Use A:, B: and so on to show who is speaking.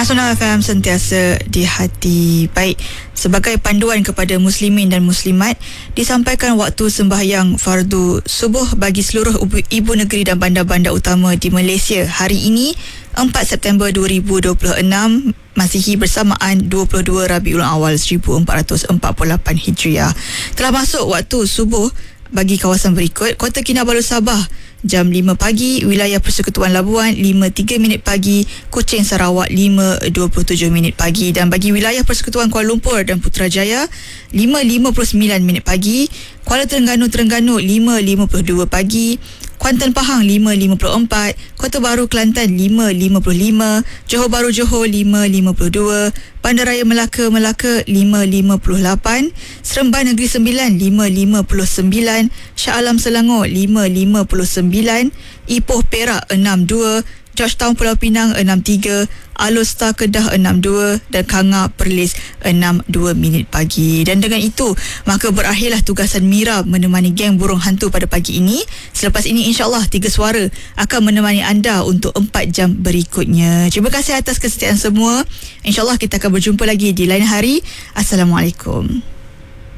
A: Nasional FM sentiasa di hati. Baik, sebagai panduan kepada muslimin dan muslimat, disampaikan waktu sembahyang fardu subuh bagi seluruh ibu negeri dan bandar-bandar utama di Malaysia hari ini 4 September 2026 Masihi bersamaan 22 Rabiul Awal 1448 Hijriah. Telah masuk waktu subuh bagi kawasan berikut: Kota Kinabalu Sabah jam 5 pagi, wilayah Persekutuan Labuan 5.3 pagi, Kuching Sarawak 5.27 pagi, dan bagi wilayah Persekutuan Kuala Lumpur dan Putrajaya 5.59 pagi, Kuala Terengganu 5.52 pagi, Kuantan Pahang 5.54, Kota Baru Kelantan 5.55, Johor Bahru Johor 5.52, Bandaraya Melaka 5.58, Seremban Negeri Sembilan 5.59, Shah Alam Selangor 5.59, Ipoh Perak 62, Georgetown Pulau Pinang 63, Alor Star Kedah 62 dan Kanga Perlis 62 pagi. Dan dengan itu, maka berakhirlah tugasan Mira menemani geng burung hantu pada pagi ini. Selepas ini insya-Allah 3 suara akan menemani anda untuk 4 jam berikutnya. Terima kasih atas kesetiaan semua. Insya-Allah kita akan berjumpa lagi di lain hari. Assalamualaikum.